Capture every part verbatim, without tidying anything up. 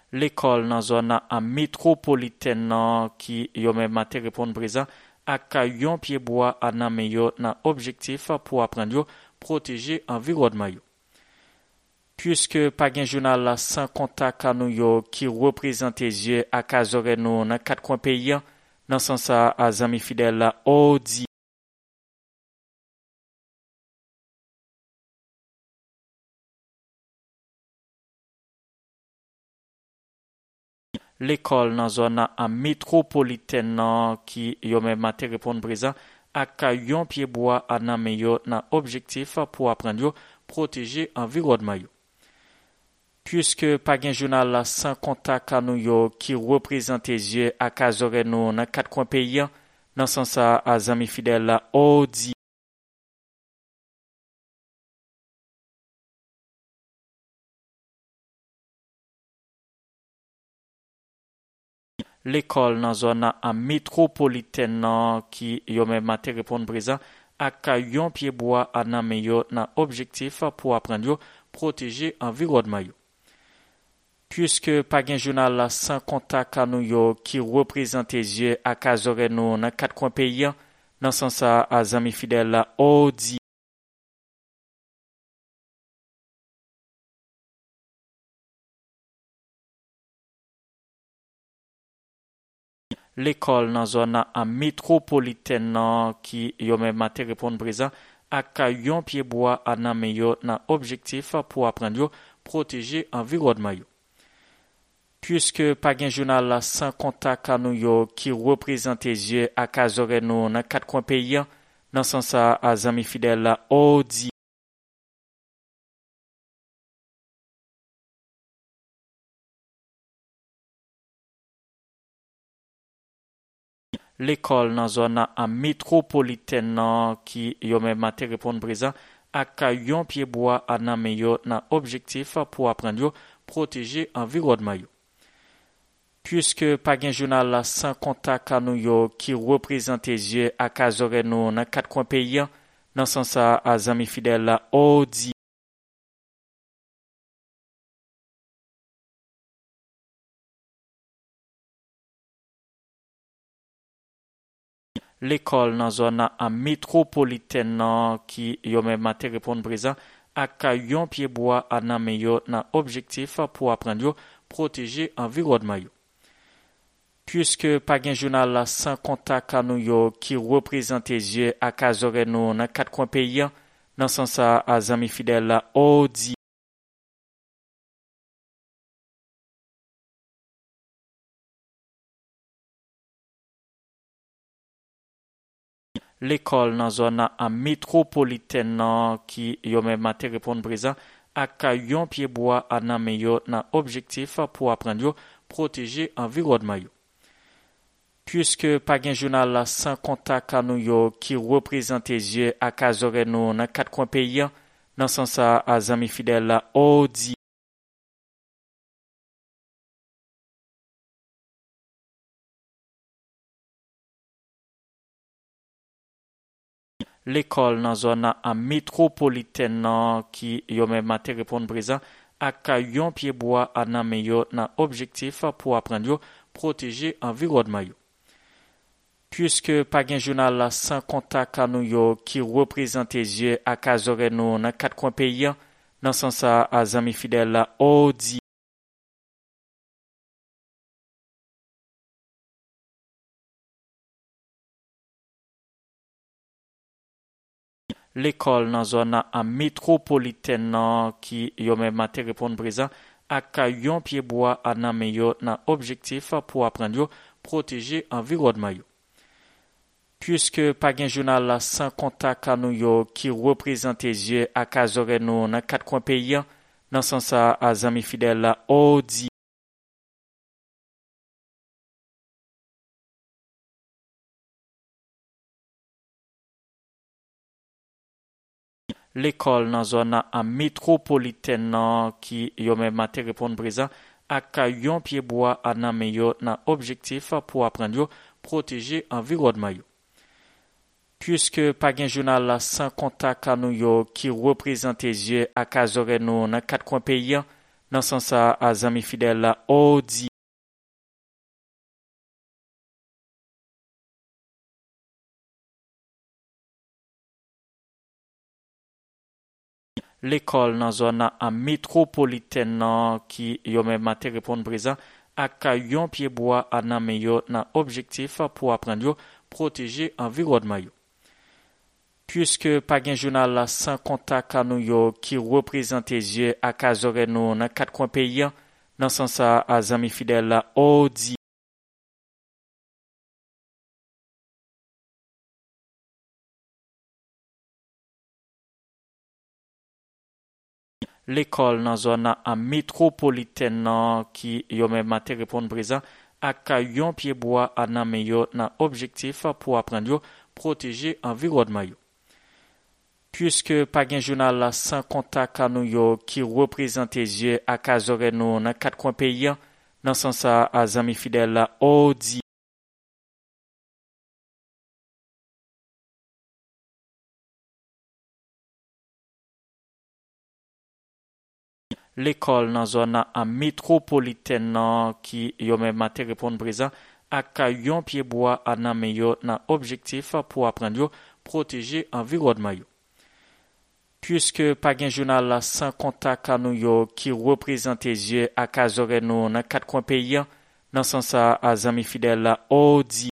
l'école dans zone en métropolitaine nan qui yo même matin répondre présent ak yon pied bois à nan men yo nan objectif pour apprendre yo protéger environnement yo. Puisque pas gen journal la sans contact à nous yo qui représente yeux à kazore nous dans quatre coins pays dans sens ça à amis fidèles la Audi l'école dans zone en métropolitaine nan qui yo même matin répondre présent ak yon pied bois à nan men yo nan objectif pour apprendre yo protéger environnement yo. Puisque pas gen journal la sans contact à nous yo qui représente yeux à kazore nous dans quatre coins pays dans sens ça à amis fidèles la Audi l'école dans zone en métropolitaine nan qui yo même matin répondre présent ak yon pied bois à nan men yo nan objectif pour apprendre yo protéger environnement yo. Puisque pas gen journal la sans contact à nous yo qui représente yeux à kazore nous dans quatre coins pays dans sens ça à amis fidèles la Audi l'école dans zone en métropolitaine nan qui yo même matin répondre présent ak yon pied bois à nan men yo nan objectif pour apprendre yo protéger environnement yo. Puisque pas gen journal la sans contact à nous yo qui représente yeux à kazore nous dans quatre coins pays dans sens ça à amis fidèles la Audi l'école dans zone en métropolitaine nan qui yo même matin répondre présent ak yon pied bois à nan men yo nan objectif pour apprendre yo protéger environnement yo. Puisque pas gen journal la sans contact à nous yo qui représente yeux à kazore nous dans quatre coins pays dans sens ça à amis fidèles la Audi l'école dans zone en métropolitaine nan qui yo même matin répondre présent ak yon pied bois à nan men yo nan objectif pour apprendre yo protéger environnement yo. Puisque pas gen journal la sans contact à nous yo qui représente yeux à kazore nous dans quatre coins pays dans sens ça à amis fidèles la Audi l'école dans zone en métropolitaine nan qui yo même matin répondre présent ak yon pied bois à nan men yo nan objectif pour apprendre yo protéger environnement yo. Puisque pas gen journal la sans contact à nous yo qui représente yeux à kazore nous dans quatre coins pays dans sens ça à amis fidèles la Audi l'école dans zone en métropolitaine nan qui yo même matin répondre présent ak yon pied bois à nan men yo nan objectif pour apprendre yo protéger environnement yo. Puisque pas gen journal la sans contact à nous yo qui représente yeux à kazore nous dans quatre coins pays dans sens ça à amis fidèles la Audi l'école dans zone en métropolitaine nan qui yo même matin répondre présent ak yon pied bois à nan men yo nan objectif pour apprendre yo protéger environnement yo. Puisque pas gen journal la sans contact à nous yo qui représente yeux à kazore nous dans quatre coins pays dans sens ça à amis fidèles la Audi l'école dans zone en métropolitaine nan qui yo même matin répondre présent ak yon pied bois à nan men yo nan objectif pour apprendre yo protéger environnement yo. Puisque pas gen journal la sans contact à nous yo qui représente yeux à kazore nous dans quatre coins pays Dans ce sens, à zami fidèle là, audi l'école dans zone à métropolitaine nan qui yo même matin répondre présent ak yon pied bois à nan men yo nan objectif pour apprendre yo protéger environnement yo. Puisque pas gen journal la sans contact à nous yo qui représente yeux à kazore nous dans quatre coins pays dans sens à zami fidèle la audi l'école dans zone à métropolitaine nan qui yo même matin répondre présent ak yon pied bois à nan men yo nan objectif pour apprendre yo protéger environnement yo. Puisque pas gen journal la sans contact à nous yo qui représente yeux à kazore nous dans quatre coins pays dans sens à zami fidèle la audi l'école dans zone à métropolitaine nan qui yo même matin répondre présent ak yon pied bois à nan men yo nan objectif pour apprendre yo protéger environnement yo. Puisque pas gen journal la sans contact à nous yo qui représente yeux à kazore nous dans quatre coins pays dans sens à zami fidèle la audi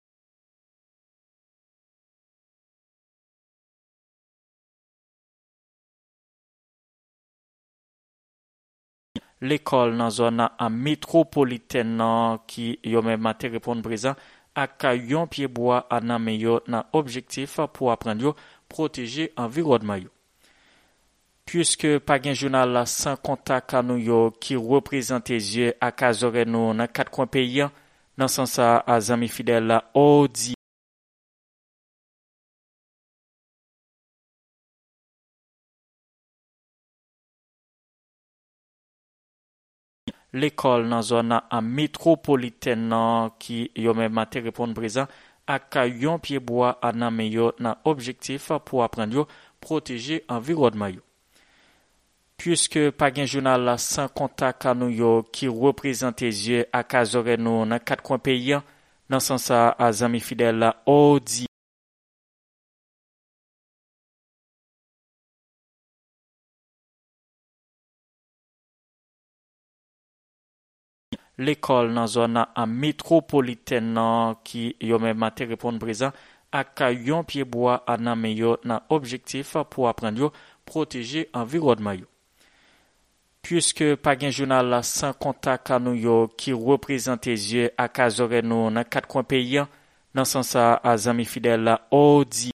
l'école dans zone à métropolitaine nan qui yo même matin répondre présent ak yon pied bois à nan men yo nan objectif pour apprendre yo protéger environnement yo. Puisque pas gen journal la sans contact à nous yo qui représente yeux à kazore nous dans quatre coins pays dans sens à zami fidèle la audi l'école dans zone à métropolitaine nan qui yo même matin répondre présent ak yon pied bois à nan men yo nan objectif pour apprendre yo protéger environnement yo. Puisque pas gen journal la sans contact à nous yo qui représente yeux à kazore nous dans quatre coins pays dans sens à zami fidèle la audi l'école dans zone à métropolitaine nan qui yo même matin répondre présent ak yon pied bois à nan men yo nan objectif pour apprendre yo protéger environnement yo. Puisque pas gen journal la sans contact à nous yo qui représente yeux à kazore nous dans quatre coins pays dans sens à zami fidèle la audi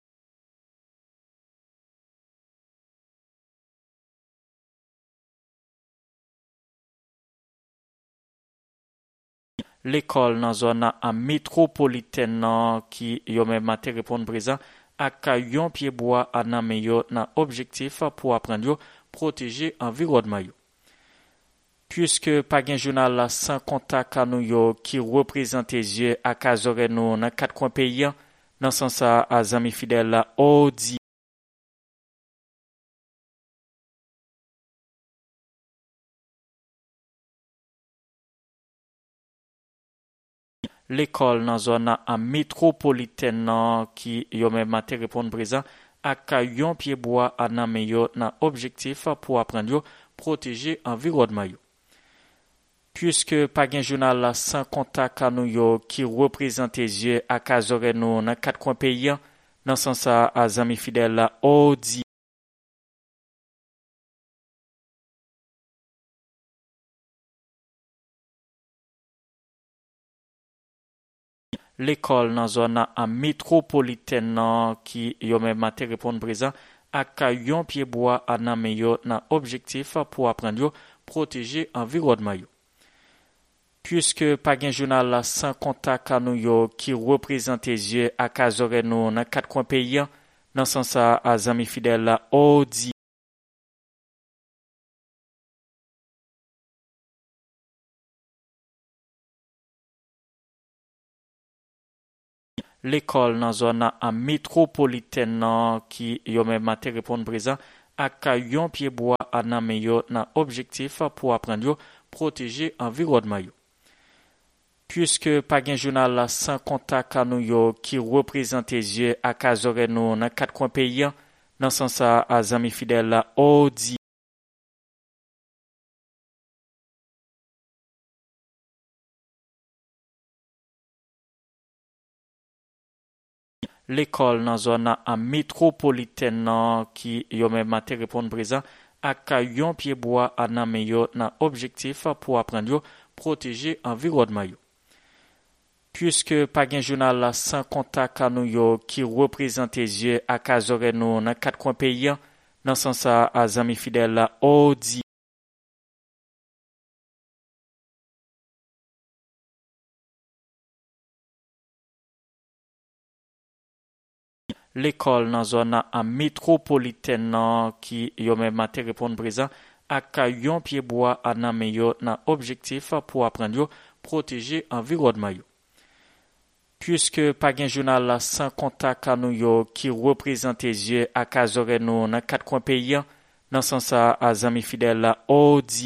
l'école dans zone à métropolitaine nan qui yo même matin répondre présent ak yon pied bois à nan men yo nan objectif pour apprendre yo protéger environnement yo. Puisque pas gen journal la sans contact à nous yo qui représente yeux à kazore nous dans quatre coins pays dans sens à zami fidèle la audi l'école dans zone à métropolitaine nan qui yo même matin répondre présent ak yon pied bois à nan men yo nan objectif pour apprendre yo protéger environnement yo. Puisque pas gen journal la sans contact à nous yo qui représente yeux à kazore nous dans quatre coins pays dans sens à zami fidèle la audi l'école dans zone à métropolitaine nan qui yo même matin répondre présent ak yon pied bois à nan men yo nan objectif pour apprendre yo protéger environnement yo. Puisque pas gen journal la sans contact à nous yo qui représente yeux à kazore nous dans quatre coins pays dans sens à zami fidèle la audi l'école dans zone à métropolitaine nan qui yo même matin répondre présent ak yon pied bois nan men yo nan objectif pour apprendre yo protéger environnement yo. Puisque pas gen journal la sans contact à nous yo qui représente yeux à kazore nous dans quatre coins pays dans sens ça à amis fidèles la odi l'école dans zone en métropolitaine nan qui yo même matin répondre présent ak yon pied bois nan men yo nan objectif pour apprendre yo protéger environnement yo. Puisque pas gen journal la sans contact à nous yo qui représente yeux à kazore nous dans quatre coins pays dans sens ça à amis fidèles la odi l'école dans zone en métropolitaine nan qui yo même matin répondre présent ak yon pied bois nan men yo nan objectif pour apprendre yo protéger environnement yo. Puisque pas gen journal la sans contact à nous yo qui représente yeux à kazore nous dans quatre coins pays dans sens ça à amis fidèles la odi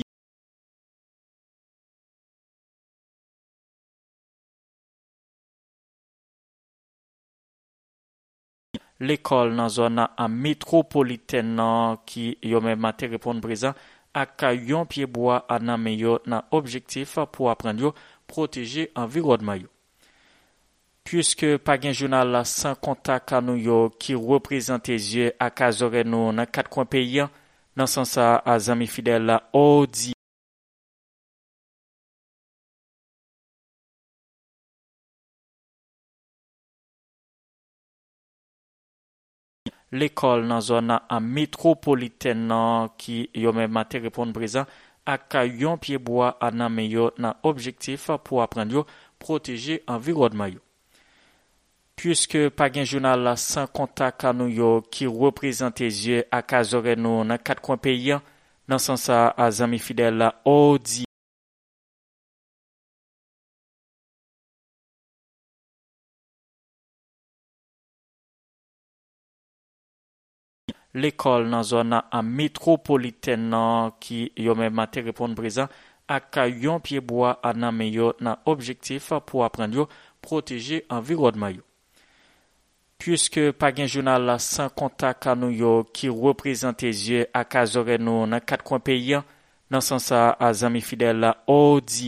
l'école dans zone en métropolitaine nan qui yo même matin répondre présent ak yon pied bois nan men yo nan objectif pour apprendre yo protéger environnement yo. Puisque pas gen journal la sans contact à nous yo qui représente yeux à kazore nous dans quatre coins pays dans sens ça à amis fidèles la odi l'école dans zone en métropolitaine nan qui yo même matin répondre présent ak yon pied bois nan men yo nan objectif pour apprendre yo protéger environnement yo. Puisque pas gen journal la sans contact à nous yo qui représente yeux à kazore nous dans quatre coins pays dans sens ça à amis fidèles la odi l'école dans zone en métropolitaine nan qui yo même matin répondre présent ak yon pied bois nan men yo nan objectif pour apprendre yo protéger environnement yo. Puisque pas gen journal la sans contact à nous yo qui représente yeux à kazore nous dans quatre coins pays dans sens ça à amis fidèles la odi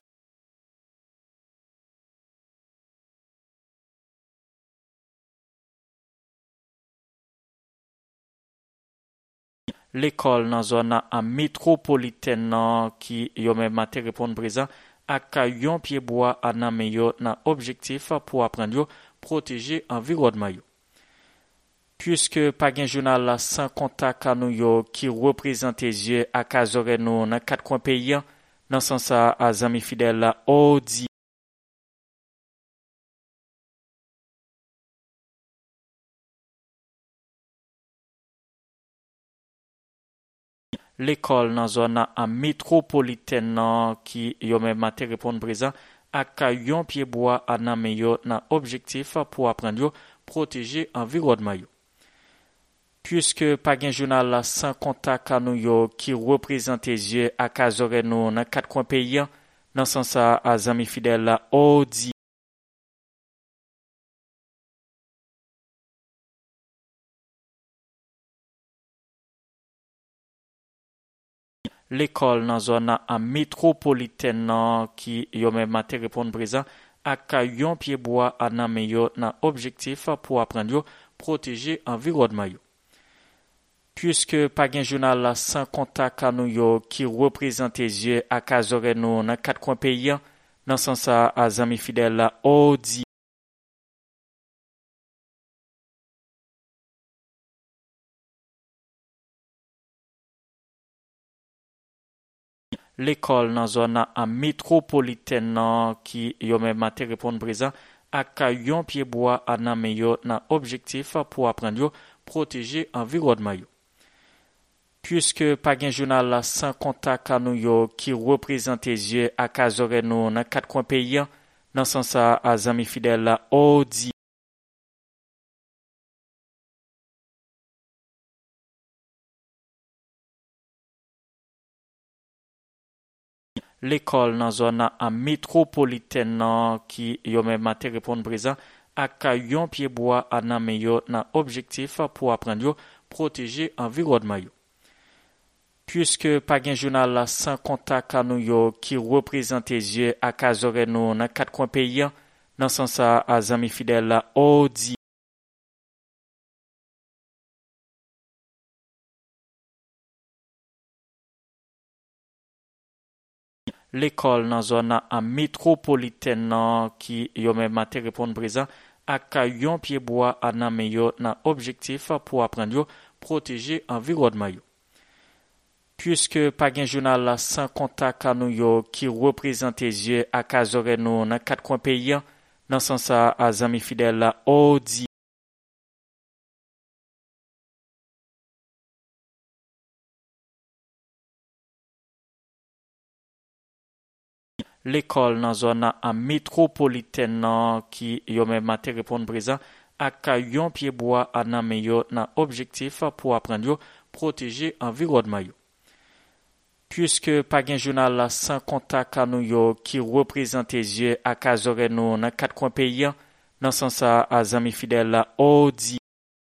l'école dans zone en métropolitaine nan qui yo même matin répondre présent ak yon pied bois nan men yo nan objectif pour apprendre yo protéger environnement yo. Puisque pas gen journal la sans contact à nous yo qui représente yeux à kazore nous dans quatre coins pays dans sens ça à amis fidèles la odi l'école dans zone en métropolitaine nan qui yo même matin répondre présent ak yon pied bois nan men yo nan objectif pour apprendre yo protéger environnement yo. Puisque pas gen journal la sans contact à nous yo qui représente yeux à kazore nous dans quatre coins pays dans sens ça à amis fidèles la odi l'école dans zone en métropolitaine nan qui yo même matin répondre présent ak yon pied bois nan men yo nan objectif pour apprendre yo protéger environnement yo. Puisque pas gen journal la sans contact à nous yo qui représente yeux à kazore nous dans quatre coins pays dans sens ça à amis fidèles la odi l'école dans zone en métropolitaine nan qui yo même matin répondre présent ak yon pied bois nan men yo nan objectif pour apprendre yo protéger environnement yo. Puisque pas gen journal la sans contact à nous yo qui représente yeux à kazore nous dans quatre coins pays dans sens ça à amis fidèles la odi l'école dans zone en métropolitaine nan qui yo même matin répondre présent ak yon pied bois à nan men yo nan objectif pour apprendre yo protéger environnement yo. Puisque pas gen journal la sans contact à nous yo qui représente yeux à kazore nous dans quatre coins pays dans sens ça à zami fidèle la odi l'école dans zone en métropolitaine nan qui yo même matin répondre présent ak yon pied bois à nan men yo nan objectif pour apprendre yo protéger environnement yo. Puisque pas gen journal la sans contact à nous yo qui représente yeux à kazore nous dans quatre coins pays dans sens ça à zami fidèle la odi l'école dans zone en métropolitaine nan qui yo même matin répondre présent ak yon pied bois à nan men yo nan objectif pour apprendre yo protéger environnement yo. Puisque pas gen journal la sans contact à nous yo qui représente yeux à kazore nous dans quatre coins pays dans sens ça à zami fidèle la odi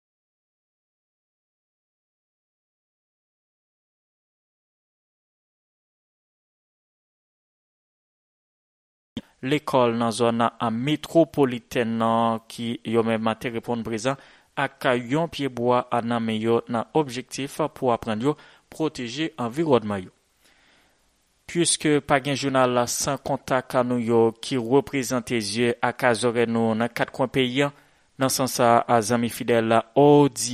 l'école dans zone en métropolitaine nan qui yo même matin répondre présent ak yon pied bois à nan men yo nan objectif pour apprendre yo protéger environnement yo. Puisque pas gen journal la sans contact à nous yo qui représente yeux à kazore nous dans quatre coins pays dans sens ça à zami fidèle la odi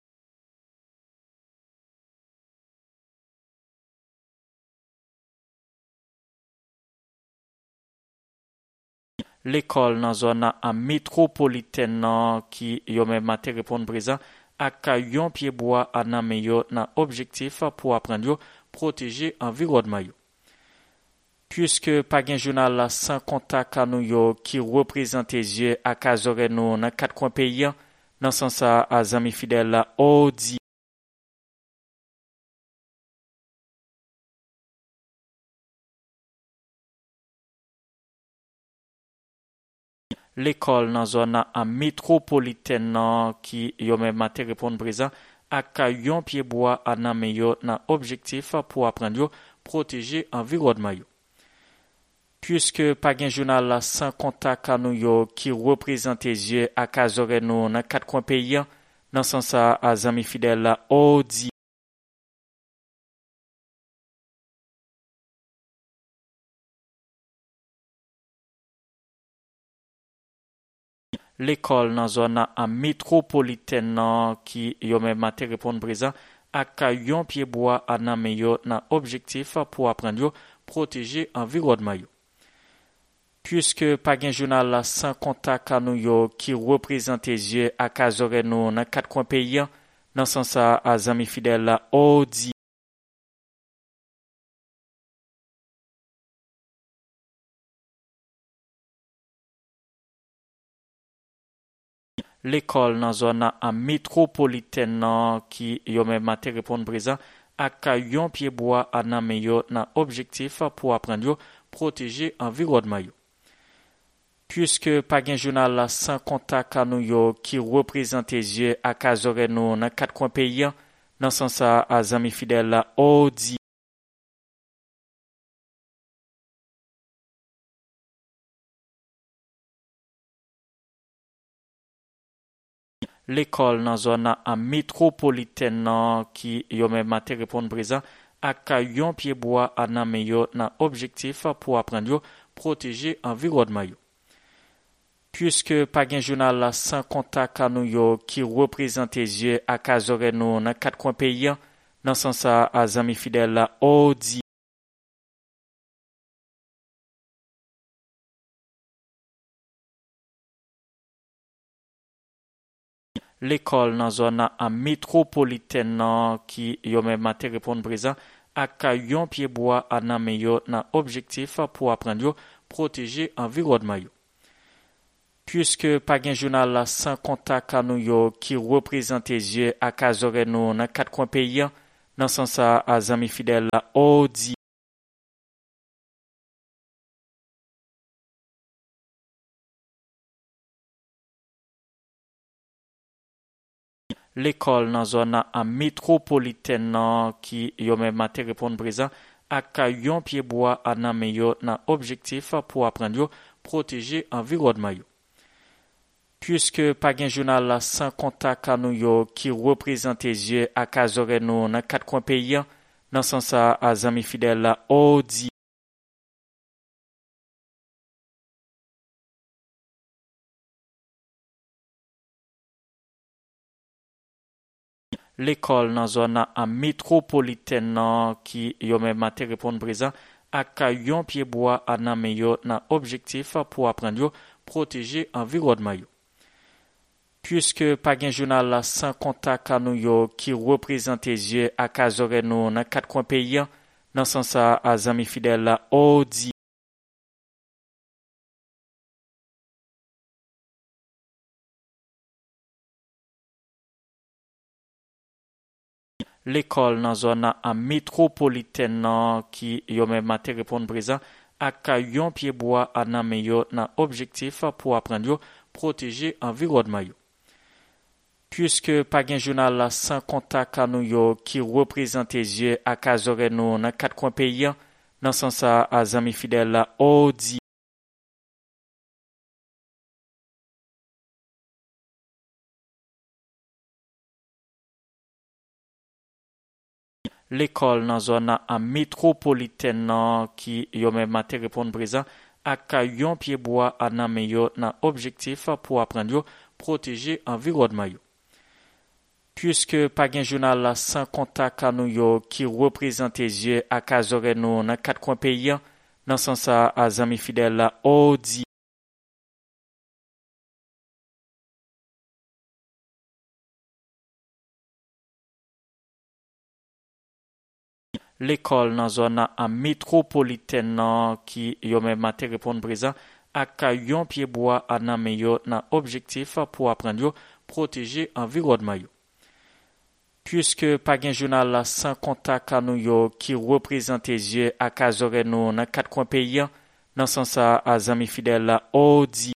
l'école dans zone en métropolitaine nan qui yo même matin répondre présent ak yon pied bois à nan men yo nan objectif pour apprendre yo protéger environnement yo. Puisque pas gen journal la sans contact à nous yo qui représente yeux à kazore nous dans quatre coins pays dans sens ça à zami fidèle la odi l'école dans zone en métropolitaine nan qui yo même matin répondre présent ak yon pied bois à nan men yo nan objectif pour apprendre yo protéger environnement yo. Puisque pas gen journal la sans contact à nous yo qui représente yeux à kazore nous dans quatre coins pays dans sens ça à zami fidèle la odi l'école dans zone en métropolitaine nan qui yo même matin répondre présent ak yon pied bois à nan men yo nan objectif pour apprendre yo protéger environnement yo. Puisque pas gen journal la sans contact à nous yo qui représente yeux à kazore nous dans quatre coins pays dans sens ça à zami fidèle la odi l'école dans zone en métropolitaine nan qui yo même matin répondre présent ak yon pied bois à nan men yo nan objectif pour apprendre yo protéger environnement yo. Puisque pas gen journal la sans contact à nous yo qui représente yeux à kazore nous dans quatre coins pays dans sens ça à zami fidèle la odi l'école dans zone en métropolitaine nan qui yo même matin répondre présent ak yon pied bois à nan men yo nan objectif pour apprendre yo protéger environnement yo. Puisque pas gen journal la sans contact à nous yo qui représente yeux à kazore nous dans quatre coins pays dans sens ça à zami fidèle la odi l'école dans zone en métropolitaine nan qui yo même matin répondre présent ak yon pied bois à nan men yo nan objectif pour apprendre yo protéger environnement yo. Puisque pas gen journal la sans contact à nous yo qui représente yeux à kazore nous dans quatre coins pays dans sens ça à zami fidèle la odi l'école dans zone en métropolitaine nan qui yo même matin répondre présent ak yon pied bois à nan men yo nan objectif pour apprendre yo protéger environnement yo. Puisque pas gen journal la sans contact à nous yo qui représente yeux à kazore nous dans quatre coins pays dans sens ça à zami fidèle la odi l'école dans zone en métropolitaine nan qui yo même matin répondre présent ak yon pied bois à nan men yo nan objectif pour apprendre yo protéger environnement yo. Puisque pas gen journal la sans contact à nous yo qui représente yeux à kazore nous dans quatre coins pays dans sens ça à zami fidèle la odi l'école dans zone en métropolitaine nan qui yo même matin répondre présent ak yon pied bois à nan men yo nan objectif pour apprendre yo protéger environnement yo. Puisque pas gen journal la sans contact à nous yo qui représente yeux à kazore nous dans quatre coins pays dans sens ça à zami fidèle la odi l'école dans zone en métropolitaine nan qui yo même matin répondre présent ak yon pied bois à nan men yo nan objectif pour apprendre yo protéger environnement yo. Puisque pas gen journal la sans contact à nous yo qui représente yeux à kazore nous dans quatre coins pays dans sens ça à zami fidèle la odi l'école dans zone en métropolitaine nan qui yo même matin répondre présent ak yon pied bois à nan men yo nan objectif pour apprendre yo protéger environnement yo. Puisque pas gen journal la sans contact à nous yo qui représente yeux à kazore nous dans quatre coins pays dans sens ça à zami fidèle la odi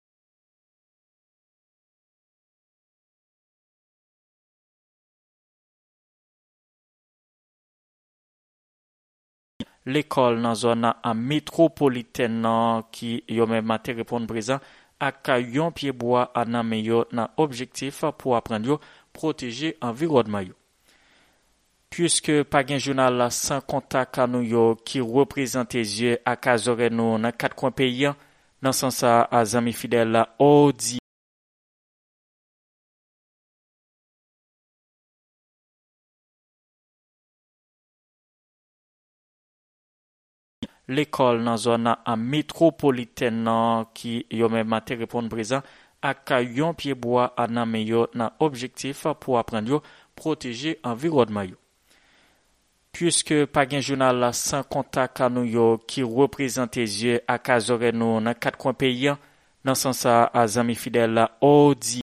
l'école dans zone en métropolitaine nan qui yo même matin répondre présent ak yon pied bois à nan men yo nan objectif pour apprendre yo protéger environnement yo. Puisque pas gen journal la sans contact à nous yo qui représente yeux à kazore nous dans quatre coins pays dans sens ça à zami fidèle la odi l'école dans zone en métropolitaine nan qui yo même matin répondre présent ak yon pied bois à nan men yo nan objectif pour apprendre yo protéger environnement yo. Puisque pas gen journal la sans contact à nous yo qui représente yeux à kazore nous dans quatre coins pays dans sens ça à zami fidèle la odi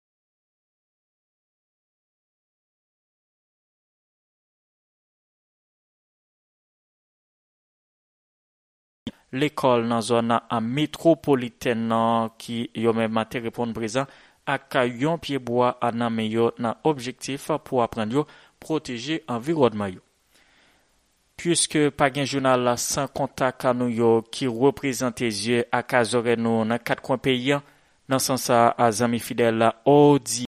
l'école dans zone en métropolitaine nan qui yo même matin répondre présent ak yon pied bois à nan men yo nan objectif pour apprendre yo protéger environnement yo. Puisque pas gen journal la sans contact à nous yo qui représente yeux à kazore nous dans quatre coins pays dans sens ça à zami fidèle la odi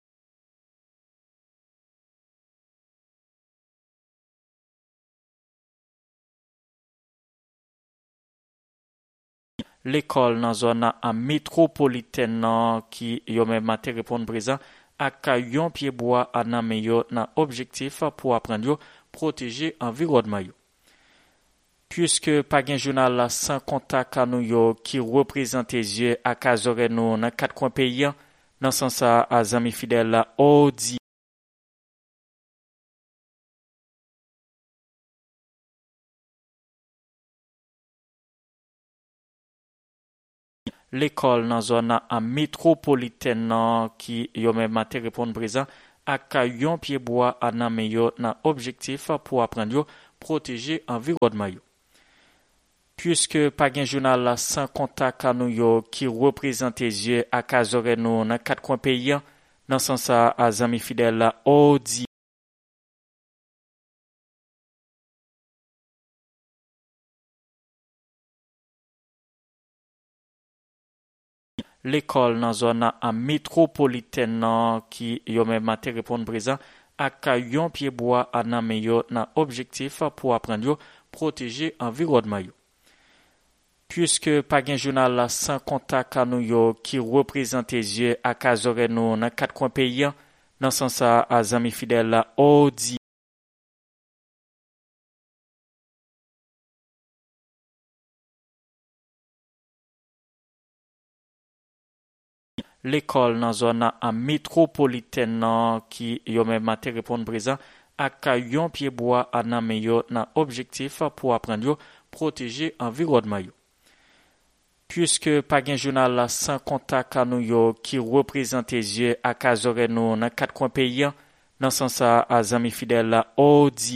l'école dans zone en métropolitaine nan qui yo même matin répondre présent ak yon pied bois à nan men yo nan objectif pour apprendre yo protéger environnement yo. Puisque pas gen journal la sans contact à nous yo qui représente yeux à kazore nous dans quatre coins pays dans sens ça à zami fidèle la odi l'école dans zone en métropolitaine nan qui yo même matin répondre présent ak yon pied bois à nan men yo nan objectif pour apprendre yo protéger environnement yo. Puisque pas gen journal la sans contact à nous yo qui représente yeux à kazore nous dans quatre coins pays Dans ce sens, à amis fidèles là, audi l'école dans zone à métropolitaine nan qui yo même matin répondre présent ak yon pied bois à nan men yo nan objectif pour apprendre yo protéger environnement yo. Puisque pas gen journal la sans contact à nous yo qui représente yeux à kazore nous dans quatre coins pays dans sens à amis fidèles là audi l'école dans zone à métropolitaine nan qui yo même matin répondre présent ak yon pied bois à nan men yo nan objectif pour apprendre yo protéger environnement yo. Puisque pas gen journal la sans contact à nous yo qui représente yeux à kazore nous dans quatre coins pays dans sens à amis fidèles là audi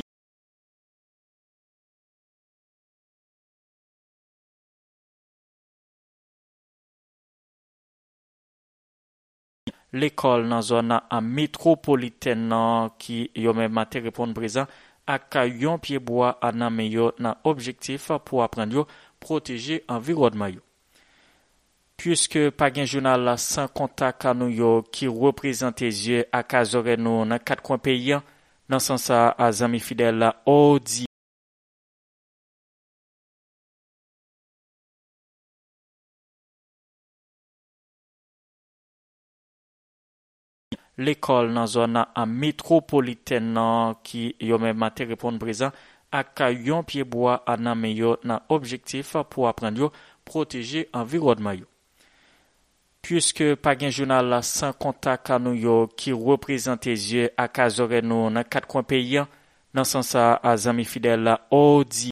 l'école dans zone à métropolitaine nan qui yo même matin répondre présent ak yon pied bois à nan men yo nan objectif pour apprendre yo protéger environnement yo. Puisque pas gen journal la sans contact à nous yo qui représente yeux à kazore nous dans quatre coins pays dans sens à amis fidèles là audi l'école dans zone à métropolitaine nan qui yo même matin répondre présent ak yon pied bois à nan men yo nan objectif pour apprendre yo protéger environnement yo. Puisque pas gen journal la sans contact à nous yo qui représente yeux à kazore nous dans quatre coins pays dans sens à amis fidèles là audi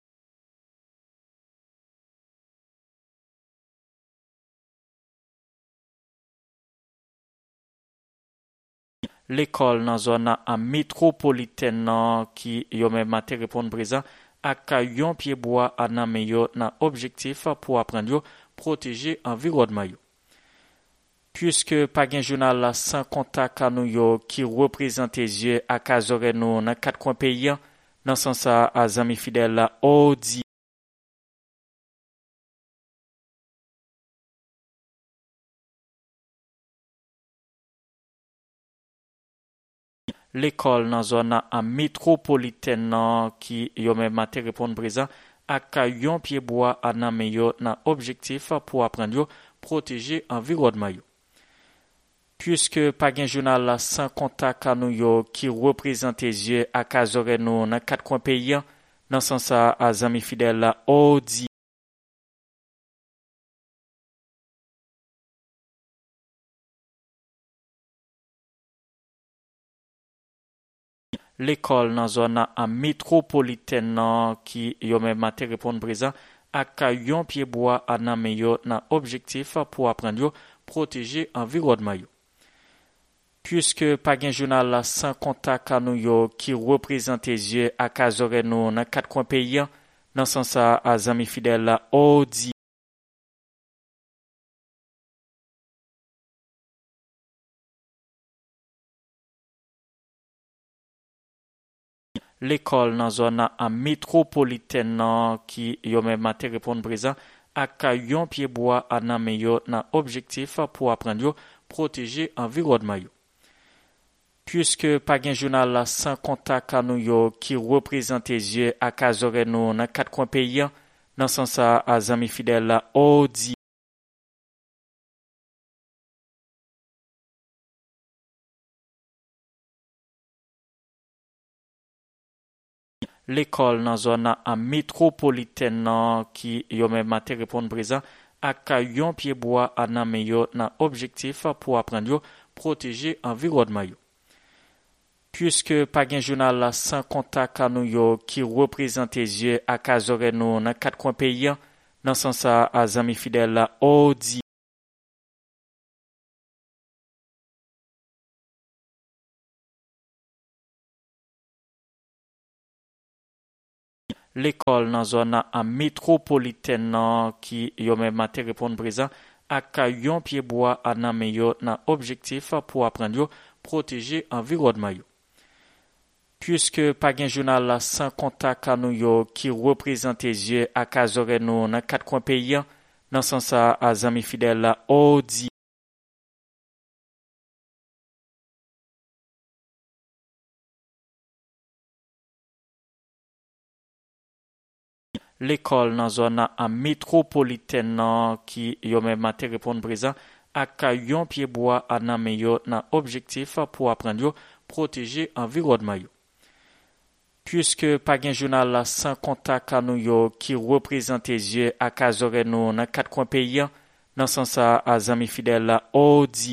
l'école dans zone à métropolitaine nan qui yo même matin répondre présent ak yon pied bois à nan men yo nan objectif pour apprendre yo protéger environnement yo. Puisque pas gen journal la sans contact à nous yo qui représente yeux à kazore nous dans quatre coins pays dans sens à amis fidèles là audi l'école dans zone à métropolitaine nan qui yo même matin répondre présent ak yon pied bois à nan men yo nan objectif pour apprendre yo protéger environnement yo. Puisque pas gen journal la sans contact à nous yo qui représente yeux à kazore nous dans quatre coins pays dans sens à amis fidèles là audi l'école dans zone à métropolitaine nan qui yo même matin répondre présent ak yon pied bois à nan men yo nan objectif pour apprendre yo protéger environnement yo. Puisque pas gen journal la sans contact à nous yo qui représente yeux à kazore nous dans quatre coins pays dans sens à amis fidèles là audi l'école dans zone à métropolitaine nan qui yo même matin répondre présent ak yon pied bois à nan men yo nan objectif pour apprendre yo protéger environnement yo. Puisque pas gen journal la sans contact à nous yo qui représente yeux à kazore nous dans quatre coins pays dans sens à amis fidèles là audi l'école dans zone à métropolitaine nan qui yo même matin répondre présent ak yon pied bois à nan men yo nan objectif pour apprendre yo protéger environnement yo. Puisque pas gen journal la sans contact à nous yo qui représente yeux à kazore nous dans quatre coins pays dans sens à amis fidèles là audi l'école dans zone à métropolitaine nan qui yo même matin répondre présent ak yon pied bois à nan men yo nan objectif pour apprendre yo protéger environnement yo. Puisque pas gen journal la sans contact à nous yo qui représente yeux à kazore nous dans quatre coins pays dans sens ça à zami fidèle la odi l'école dans zone à métropolitaine nan qui yo même matin répondre présent ak yon pied bois à nan men yo nan objectif pour apprendre yo protéger environnement yo. Puisque pas gen journal la sans contact à nous yo qui représente yeux à kazore nous dans quatre coins pays dans sens ça à zami fidèle la odi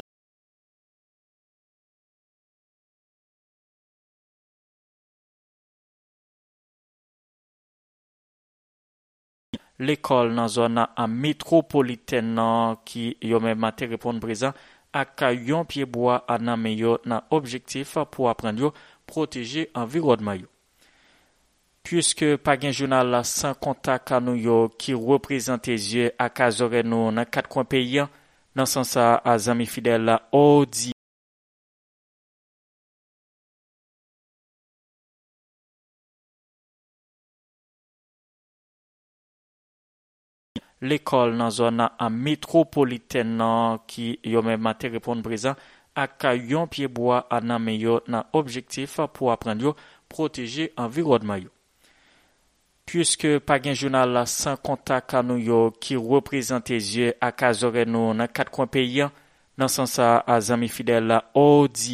l'école dans zone à métropolitaine nan qui yo même matin répondre présent ak yon pied bois à nan men yo nan objectif pour apprendre yo protéger environnement yo. Puisque pas gen journal la sans contact à nous yo qui représente yeux à kazore nous dans quatre coins pays dans sens ça à zami fidèle la odi l'école dans zone à métropolitaine nan qui yo même matin répondre présent ak yon pied bois à nan men yo nan objectif pour apprendre yo protéger environnement yo. Puisque pas gen journal la sans contact à nous yo qui représente yeux à kazore nous dans quatre coins pays dans sens ça à zami fidèle la odi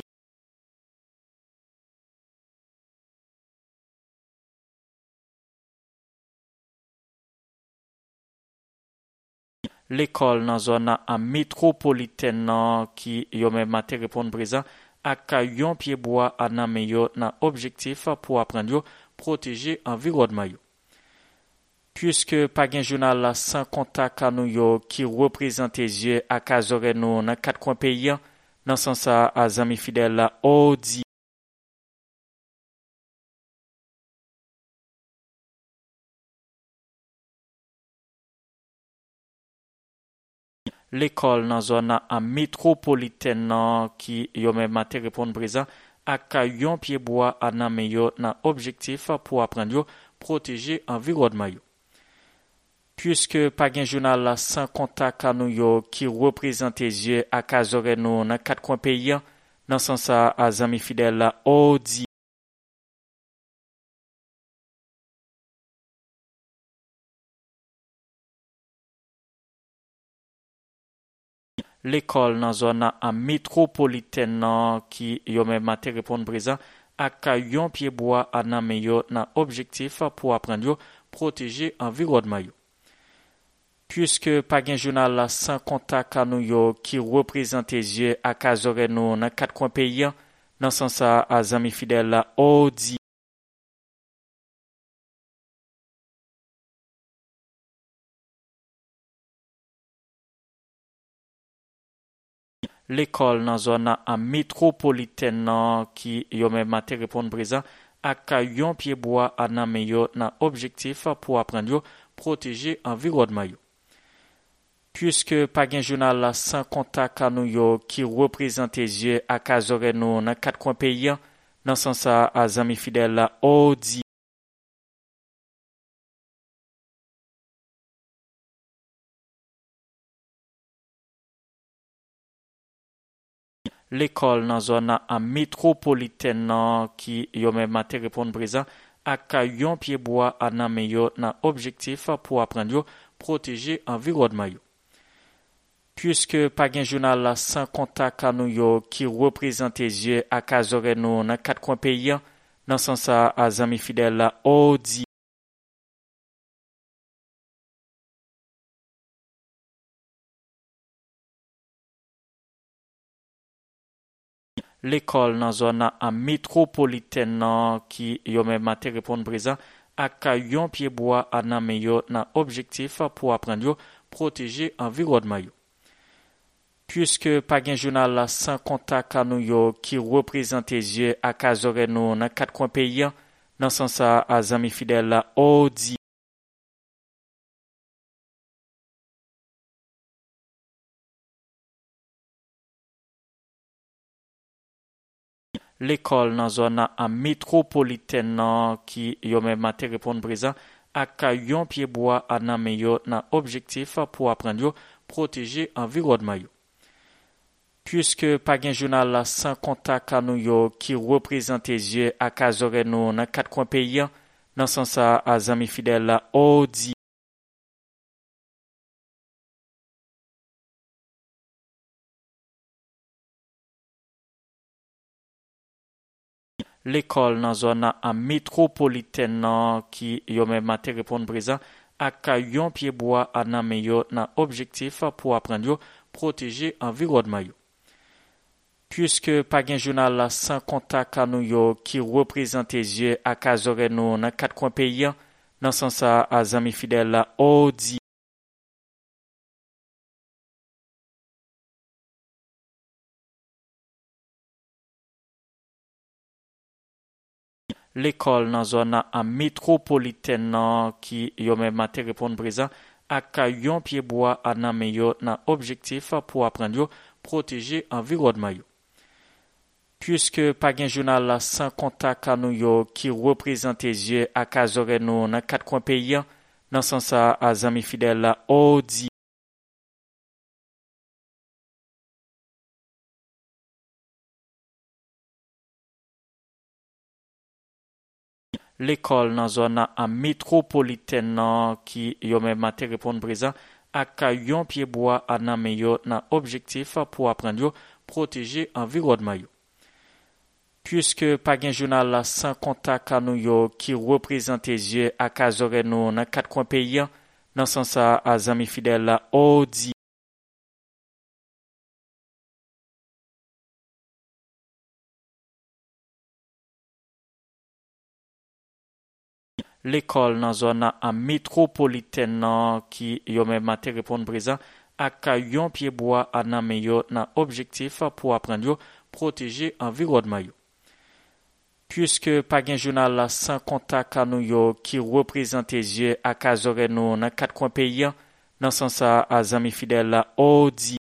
l'école dans zone à métropolitaine nan qui yo même matin répondre présent ak yon pied bois à nan men yo nan objectif pour apprendre yo protéger environnement yo. Puisque pas gen journal la sans contact à nous yo qui représente yeux à kazore nous dans quatre coins pays dans sens ça à zami fidèle la odi l'école dans zone à métropolitaine nan qui yo même matin répondre présent ak yon pied bois à nan men yo nan objectif pour apprendre yo protéger environnement yo. Puisque pas gen journal la sans contact à nous yo qui représente yeux à kazore nous dans quatre coins pays dans sens ça à zami fidèle la odi l'école dans zone à métropolitaine nan qui yo même matin répondre présent ak yon pied bois à nan men yo nan objectif pour apprendre yo protéger environnement yo. Puisque pas gen journal la sans contact à nous yo qui représente yeux à kazore nous dans quatre coins pays dans sens ça à zami fidèle la odi l'école dans zone à métropolitaine nan qui yo même matin répondre présent ak yon pied bois à nan men yo nan objectif pour apprendre yo protéger environnement yo. Puisque pas gen journal la sans contact à nous yo qui représente yeux à kazore nous dans quatre coins pays dans sens ça à zami fidèle la odi l'école dans zone à métropolitaine nan qui yo même matin répondre présent ak yon pied bois à nan men yo nan objectif pour apprendre yo protéger environnement yo. Puisque pas gen journal la sans contact à nous yo qui représente yeux à kazore nous dans quatre coins pays dans sens ça à zami fidèle la odi l'école dans zone à métropolitaine nan qui yo même matin répondre présent ak yon pied bois à nan men yo nan objectif pour apprendre yo protéger environnement yo. Puisque pas gen journal la sans contact à nous yo qui représente yeux à kazore nous dans quatre coins pays dans sens ça à zami fidèle la odi l'école dans zone en métropolitaine nan qui yo même matin répondre présent ak yon pied bois à nan men yo nan objectif pour apprendre yo protéger environnement yo. Puisque pas gen journal la sans contact à nous yo qui représente yeux à kazore nous dans quatre coins pays dans sens ça à amis fidèles la audi l'école dans zone en métropolitaine nan qui yo même matin répondre présent ak yon pied bois à nan men yo nan objectif pour apprendre yo protéger environnement yo. Puisque pas gen journal la sans contact à nous yo qui représente yeux à kazore nous dans quatre coins pays dans sens ça à amis fidèles la audi l'école dans zone en métropolitaine nan qui yo même matin répondre présent ak yon pied bois à nan men yo nan objectif pour apprendre yo protéger environnement yo. Puisque pas gen journal la sans contact à nous yo qui représente yeux à kazore nous dans quatre coins pays dans sens ça à amis fidèles la audi l'école dans zone en métropolitaine nan qui yo même matin répondre présent ak yon pied bois à nan men yo nan objectif pour apprendre yo protéger environnement yo. Puisque pas gen journal la sans contact à nous yo qui représente yeux à kazore nous dans quatre coins pays dans sens ça à amis fidèles la audi l'école dans zone en métropolitaine nan qui yo même matin répondre présent ak yon pied bois à nan men yo nan objectif pour apprendre yo protéger environnement yo. Puisque pas gen journal la sans contact à nous yo qui représente yeux à kazore nous dans quatre coins pays dans sens ça à amis fidèles la audi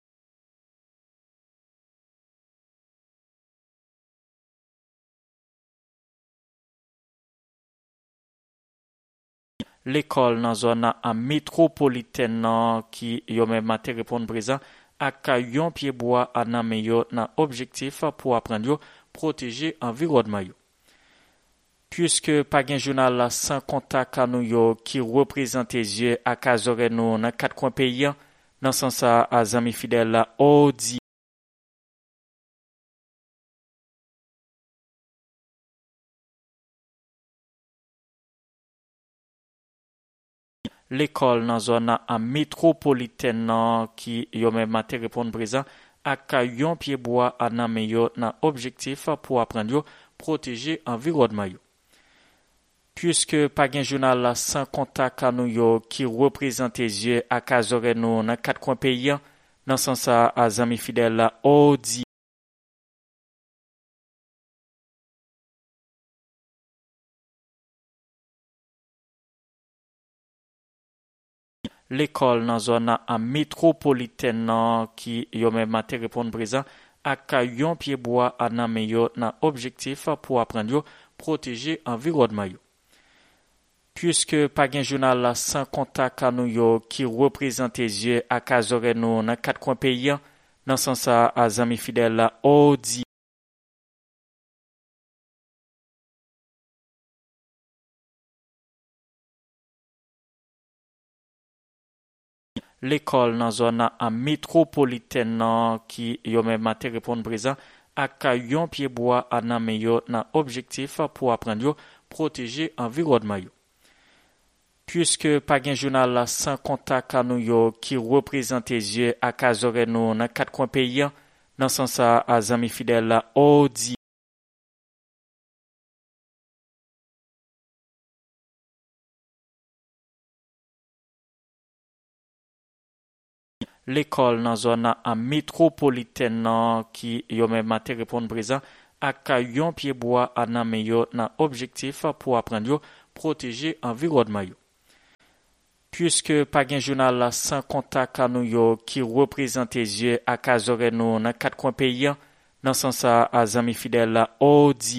l'école dans zone en métropolitaine nan qui yo même matin répondre présent ak yon pied bois à nan men yo nan objectif pour apprendre yo protéger environnement yo. Puisque pas gen journal la sans contact à nous yo qui représente yeux à kazore nous dans quatre coins pays dans sens ça à amis fidèles la audi l'école dans zone en métropolitaine nan qui yo même matin répondre présent ak yon pied bois à nan men yo nan objectif pour apprendre yo protéger environnement yo. Puisque pas gen journal la sans contact à nous yo qui représente yeux à kazore nous dans quatre coins pays dans sens ça à amis fidèles la audi l'école dans zone en métropolitaine nan qui yo même matin répondre présent ak yon pied bois à nan men yo nan objectif pour apprendre yo protéger environnement yo. Puisque pas gen journal la sans contact à nous yo qui représente yeux à kazore nous dans quatre coins pays dans sens ça à amis fidèles la audi l'école dans zone en métropolitaine nan qui yo même matin répondre présent ak yon pied bois à nan men yo nan objectif pour apprendre yo protéger environnement yo. Puisque pas gen journal la sans contact à nous yo qui représente yeux à kazore nous dans quatre coins pays dans sens ça à amis fidèles la audi l'école dans zone en métropolitaine nan qui yo même matin répondre présent ak yon pied bois à nan men yo nan objectif pour apprendre yo protéger environnement yo. Puisque pas gen journal la sans contact à nous yo qui représente yeux à kazore nous dans quatre coins pays Dans ce sens, à zami fidèle là, audi.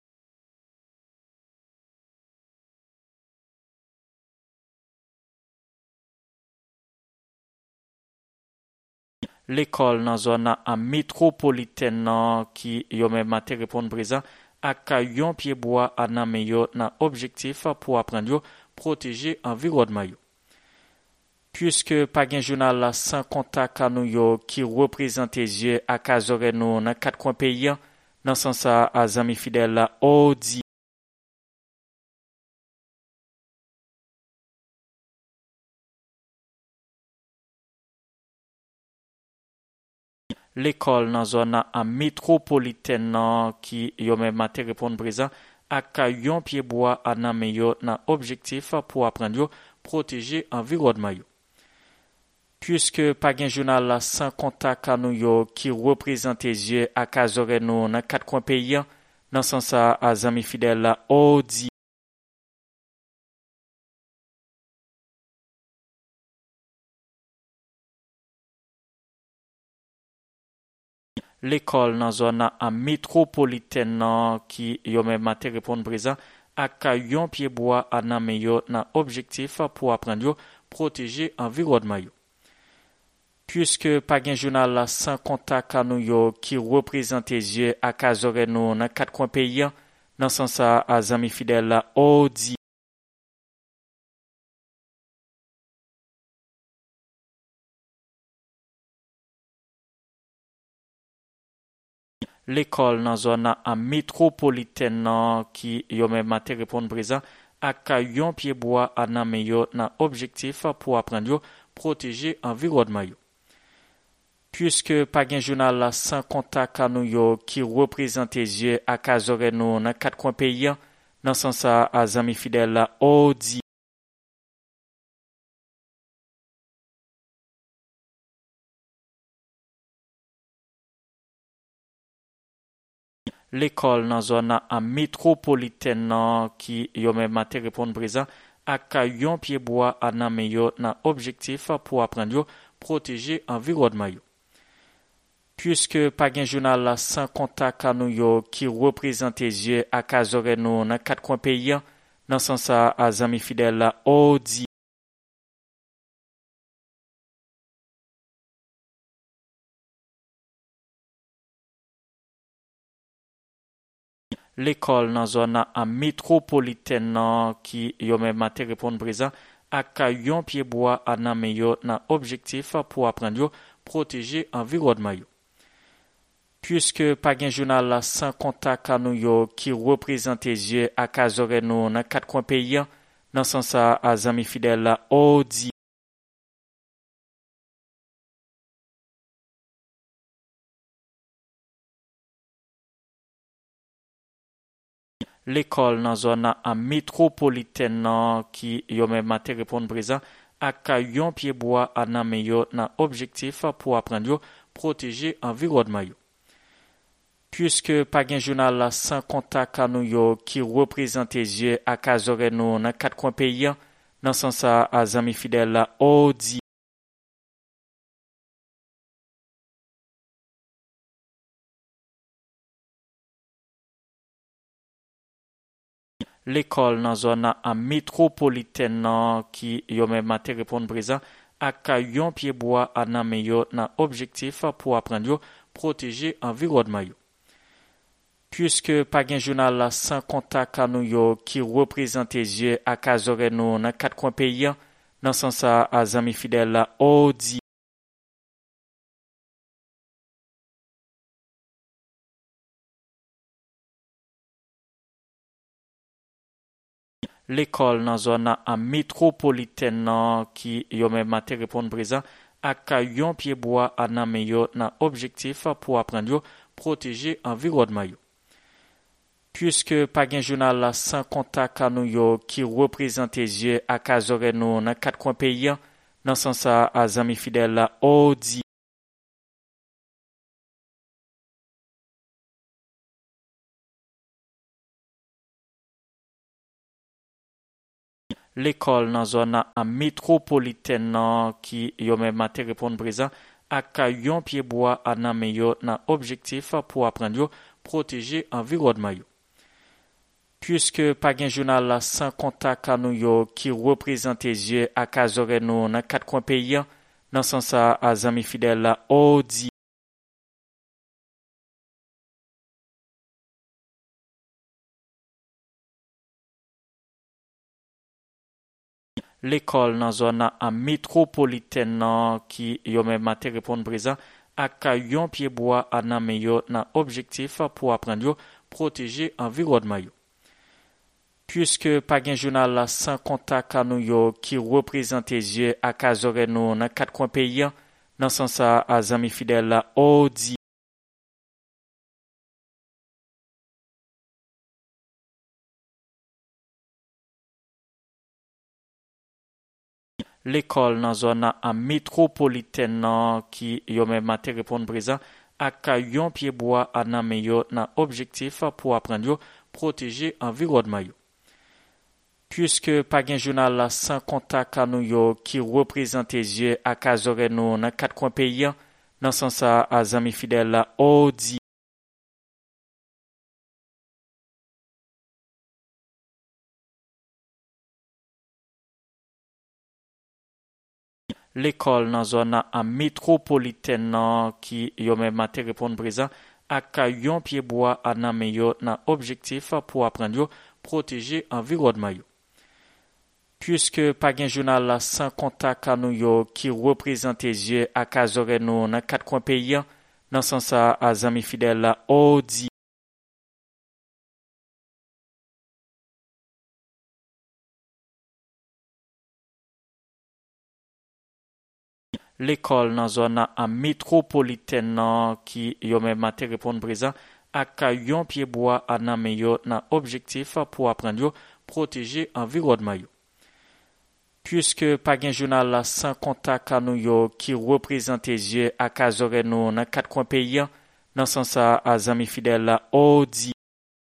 L'école dans zone à métropolitaine nan qui yo même matin répondre présent ak yon pied bois à nan men yo nan objectif pour apprendre yo protéger environnement yo. Puisque pas gen journal la sans contact à nous yo qui représente yeux à kazore nous dans quatre coins pays dans sens à zami fidèle la audi. L'école dans zone à métropolitaine nan qui yo même matin répondre présent ak yon pied bois à nan men yo nan objectif pour apprendre yo protéger environnement yo. Puisque pas gen journal la sans contact à nous yo qui représente yeux à kazore nous dans quatre coins pays dans sens à zami fidèle la audi. L'école dans zone à métropolitaine nan qui yo même matin répondre présent ak yon pied bois à nan men yo nan objectif pour apprendre yo protéger environnement yo. Puisque pas gen journal la sans contact à nous yo qui représente yeux à kazore nous dans quatre coins pays dans sens à zami fidèle la audi. L'école dans zone à métropolitaine nan qui yo même matin répondre présent ak yon pied bois à nan men yo nan objectif pour apprendre yo protéger environnement yo. Puisque pas gen journal la sans contact à nous yo qui représente yeux à kazore nous dans quatre coins pays dans sens à zami fidèle la audi. L'école dans zone à métropolitaine nan qui yo même matin répondre présent ak yon pied bois à nan men yo nan objectif pour apprendre yo protéger environnement yo. Puisque pas gen journal la sans contact à nous yo qui représente yeux à kazore nous dans quatre coins pays dans sens à zami fidèle la audi. L'école dans zone à métropolitaine nan qui yo même matin répondre présent ak yon pied bois à nan men yo nan objectif pour apprendre yo protéger environnement yo. Puisque pas gen journal la sans contact à nous yo qui représente yeux à kazore nous dans quatre coins pays dans sens à zami fidèle la audi. L'école dans zone à métropolitaine nan qui yo même matin répondre présent ak yon pied bois à nan men yo nan objectif pour apprendre yo protéger environnement yo. Puisque pas gen journal la sans contact à nous yo qui représente yeux à kazore nous dans quatre coins pays dans sens à zami fidèle la audi. L'école dans zone à métropolitaine nan qui yo même matin répondre présent ak yon pied bois à nan men yo nan objectif pour apprendre yo protéger environnement yo. Puisque pas gen journal la sans contact à nous yo qui représente yeux à kazore nous dans quatre coins pays dans sens à zami fidèle la audi. L'école dans zone à métropolitaine nan qui yo même matin répondre présent ak yon pied bois à nan men yo nan objectif pour apprendre yo protéger environnement yo. Puisque pas gen journal la sans contact à nous yo qui représente yeux à kazore nous dans quatre coins pays dans sens à zami fidèle la audi. L'école dans zone à métropolitaine nan qui yo même matin répondre présent ak yon pied bois à nan men yo nan objectif pour apprendre yo protéger environnement yo. Puisque pas gen journal la sans contact à nous yo qui représente yeux à kazore nous dans quatre coins pays dans sens ça à zami fidèle la odi l'école dans zone à métropolitaine nan qui yo même maté répondre présent ak yon pied bois à nan men yo nan objectif pour apprendre yo protéger environnement yo. Puisque pas gen journal la sans contact à nous yo qui représente yeux à kazore nous dans quatre coins pays dans sens ça à zami fidèle la odi l'école dans zone à métropolitaine nan qui yo même maté répondre présent ak yon pied bois à nan men yo nan objectif pour apprendre yo protéger environnement yo. Puisque pas gen journal la sans contact à nous yo qui représente yeux à kazore nous dans quatre coins pays dans sens ça à zami fidèle la odi l'école dans zone à métropolitaine nan qui yo même maté répondre présent ak yon pied bois à nan men yo nan objectif pour apprendre yo protéger environnement yo. Puisque pas gen journal la sans contact à nous yo qui représente yeux à kazore nous dans quatre coins pays dans sens ça à zami fidèle la odi l'école dans zone à métropolitaine nan qui yo même maté répondre présent ak yon pied bois à nan men yo nan objectif pour apprendre yo protéger environnement yo. Puisque pas gen journal la sans contact à nous yo qui représente yeux à kazore nous dans quatre coins pays dans sens ça à zami fidèle la odi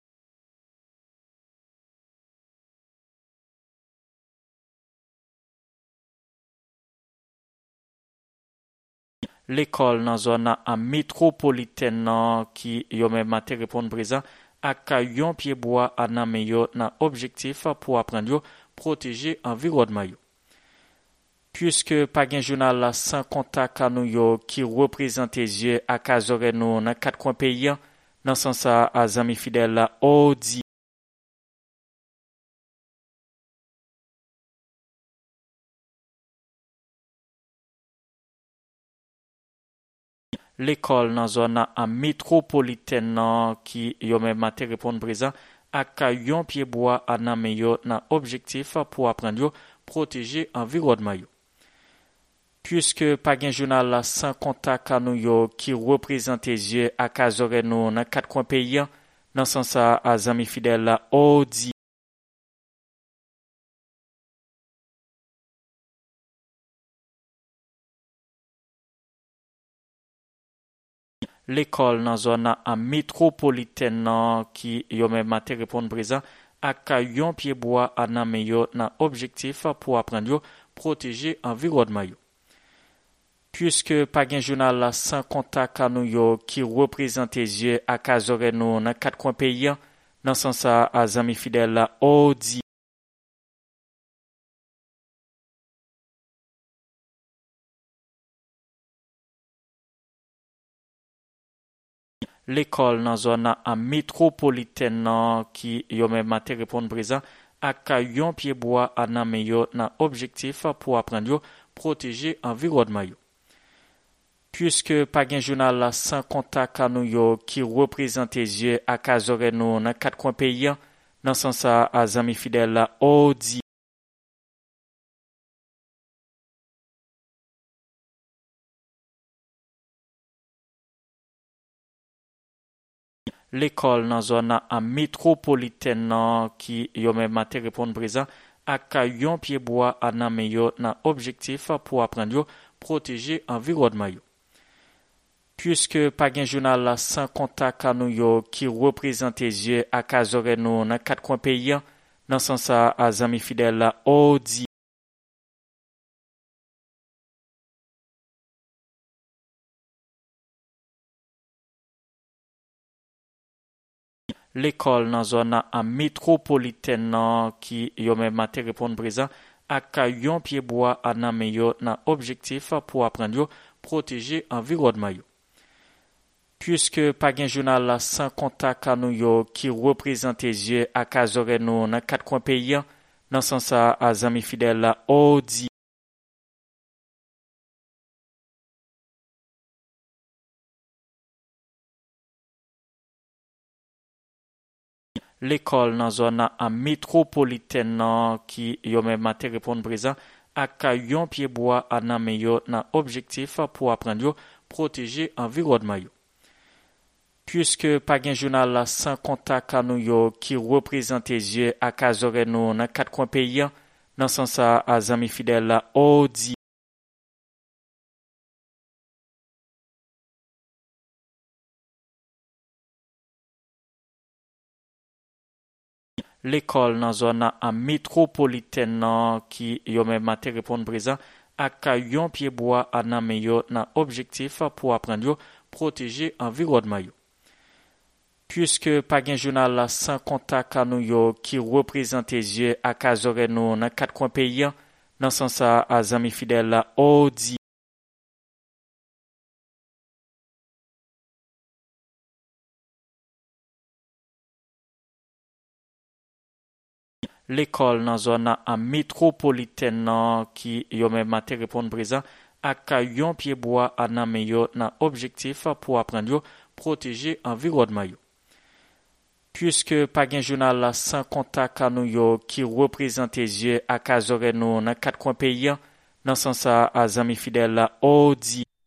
l'école dans zone à métropolitaine nan qui yo même maté répondre présent ak yon pied bois à nan men yo nan objectif pour apprendre yo protéger environnement yo. Puisque pas gen journal la sans contact à nous yo qui représente yeux à kazore nous dans quatre coins pays dans sens ça à zami fidèle la odi l'école dans zone à métropolitaine nan qui yo même maté répondre présent ak yon pied bois à nan men yo nan objectif pour apprendre yo protéger environnement yo. Puisque pas gen journal la sans contact à nous yo qui représente yeux à kazore nous dans quatre coins pays dans sens ça à zami fidèle la odi l'école dans zone à métropolitaine nan qui yo même maté répondre présent ak yon pied bois à nan men yo nan objectif pour apprendre yo protéger environnement yo. Puisque pas gen journal la sans contact à nous yo qui représente yeux à kazore nous dans quatre coins pays dans sens ça à zami fidèle la odi l'école dans zone à métropolitaine nan qui yo même maté répondre présent ak yon pied bois à nan men yo nan objectif pour apprendre yo protéger environnement yo. Puisque pas gen journal la sans contact à nous yo qui représente yeux à kazore nous dans quatre coins pays dans sens ça à zami fidèle la odi l'école dans zone à métropolitaine nan qui yo même maté répondre présent ak yon pied bois à nan men yo nan objectif pour apprendre yo protéger environnement yo. Puisque pas gen journal la sans contact à nous yo qui représente yeux à kazore nous dans quatre coins pays dans sens ça à zami fidèle la odi l'école dans zone en métropolitaine nan qui yo même matin répondre présent ak yon pied bois à nan men yo nan objectif pour apprendre yo protéger environnement yo. Puisque pas gen journal la sans contact à nous yo qui représente yeux à kazore nous dans quatre coins pays dans sens ça à zami fidèle la odi l'école dans zone en métropolitaine nan qui yo même matin répondre présent ak yon pied bois à nan men yo nan objectif pour apprendre yo protéger environnement yo. Puisque pas gen journal la sans contact à nous yo qui représente yeux à kazore nous dans quatre coins pays dans sens ça à zami fidèle la odi l'école dans zone en métropolitaine nan qui yo même matin répondre présent ak yon pied bois à nan men yo nan objectif pour apprendre yo protéger environnement yo. Puisque pas gen journal la sans contact à nous yo qui représente yeux à kazore nous dans quatre coins pays dans sens ça à zami fidèle la odi l'école dans zone en métropolitaine nan qui yo même matin répondre présent ak yon pied bois à nan men yo nan objectif pour apprendre yo protéger environnement yo. Puisque pas gen journal la sans contact à nous yo qui représente yeux à kazore nous dans quatre coins pays dans sens ça à zami fidèle la odi